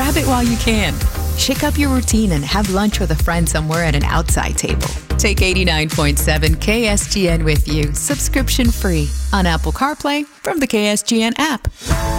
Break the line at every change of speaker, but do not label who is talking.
grab it while you can. Shake up your routine and have lunch with a friend somewhere at an outside table. Take 89.7 KSGN with you, subscription free, on Apple CarPlay from the KSGN app.